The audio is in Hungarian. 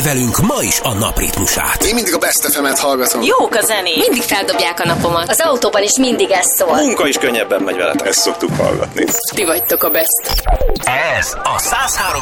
Velünk ma is a napritmusát. Én mindig a Best FM-et hallgatom. Jók a zenék. Mindig feldobják a napomat. Az autóban is mindig ez szól. A munka is könnyebben megy veletek. Ezt szoktuk hallgatni. Ti vagytok a best. Ez a 103